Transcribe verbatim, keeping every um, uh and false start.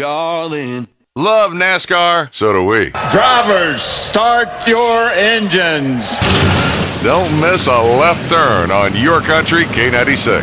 darling. Love NASCAR, so do we. Drivers, start your engines. Don't miss a left turn on Your Country K ninety-six.